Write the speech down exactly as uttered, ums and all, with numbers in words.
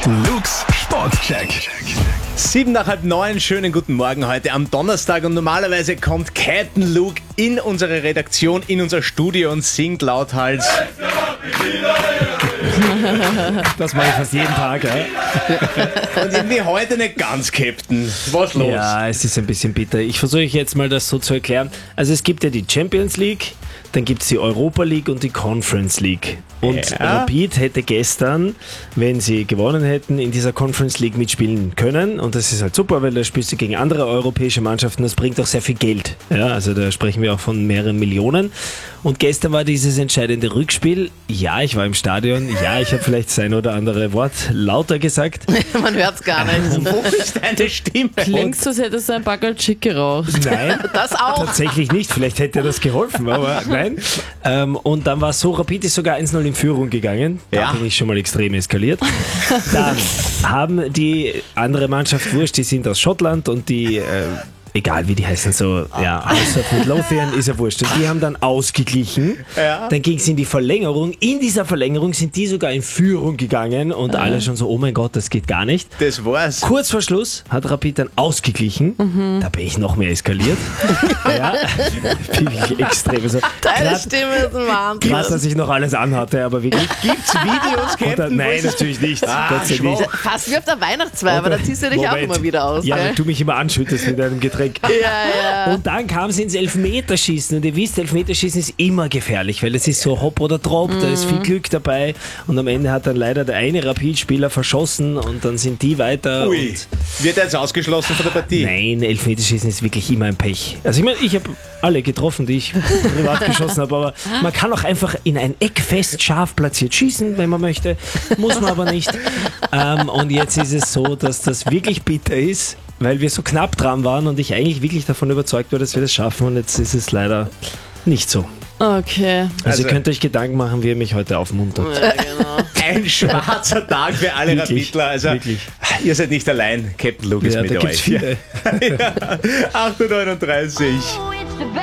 Luke's Sportcheck. Sieben nach halb neun, schönen guten Morgen heute am Donnerstag und normalerweise kommt Captain Luke in unsere Redaktion, in unser Studio und singt lauthals. Das mache ich fast jeden Tag, ja. Und irgendwie heute nicht ganz, Captain. Was los? Ja, es ist ein bisschen bitter. Ich versuche jetzt mal das so zu erklären. Also es gibt ja die Champions League, dann gibt es die Europa League und die Conference League. Und Ja. Rapid hätte gestern, wenn sie gewonnen hätten, in dieser Conference League mitspielen können. Und das ist halt super, weil da spielst du gegen andere europäische Mannschaften. Das bringt auch sehr viel Geld. Ja, also da sprechen wir auch von mehreren Millionen. Und gestern war dieses entscheidende Rückspiel. Ja, ich war im Stadion. Ja, ich habe vielleicht das ein oder andere Wort lauter gesagt. Man hört es gar nicht. Wo ist deine Stimme? Klingt so, als hättest du ein Backel Chick geraucht. Nein. Das auch. Tatsächlich nicht, vielleicht hätte das geholfen, aber nein. Ähm, und dann war es so, Rapid ist sogar eins null in Führung gegangen. Da Ja. bin ich schon mal extrem eskaliert. Dann haben die andere Mannschaft, wurscht, die sind aus Schottland und die, äh, egal wie die heißen, so, ja, House of Midlothian, ist ja wurscht. Und die haben dann ausgeglichen. Ja. Dann ging es in die Verlängerung. In dieser Verlängerung sind die sogar in Führung gegangen und alle schon so, oh mein Gott, das geht gar nicht. Das war's. Kurz vor Schluss hat Rapid dann ausgeglichen. Da bin ich noch mehr eskaliert. Ja, bin ich extrem. Also, Deine grad- Stimme ist ein Wahnsinn. Krass, dass ich noch alles anhatte, aber wirklich. Gibt's Videos, Und dann, Captain? nein, natürlich nicht. Ah, Gott sei Dank. schwach. Fast wie auf der Weihnachtsfeier, aber da ziehst du dich auch Moment. immer wieder aus. Ja, weil gell? du mich immer anschüttest mit einem Getränk. Ja, ja. Und dann kam es ins Elfmeterschießen. Und ihr wisst, Elfmeterschießen ist immer gefährlich, weil es ist so hopp oder trop, da ist viel Glück dabei. Und am Ende hat dann leider der eine Rapid-Spieler verschossen und dann sind die weiter. Ui, Und wird er jetzt ausgeschlossen von der Partie? nein, Elfmeterschießen ist wirklich immer ein Pech. Also ich meine, ich habe alle getroffen, die ich privat geschossen habe, aber man kann auch einfach in ein Eck fest scharf platziert schießen, wenn man möchte. Muss man aber nicht. Ähm, und jetzt ist es so, dass das wirklich bitter ist, weil wir so knapp dran waren und ich eigentlich wirklich davon überzeugt war, dass wir das schaffen und jetzt ist es leider nicht so. Okay. Also, Also- ihr könnt euch Gedanken machen, wie ihr mich heute aufmuntert. Ja, genau. Ein schwarzer Tag für alle Wirklich, Rapidler. Also, wirklich. ihr seid nicht allein. Captain Luke ist Ja, mit da euch. gibt's viele. Ja. acht Uhr neununddreißig.